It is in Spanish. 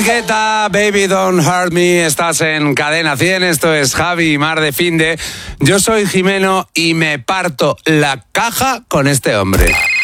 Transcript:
Guetta, Baby Don't Hurt Me, estás en Cadena 100, esto es Javi y Mar de Finde. Yo soy Jimeno y me parto la caja con este hombre.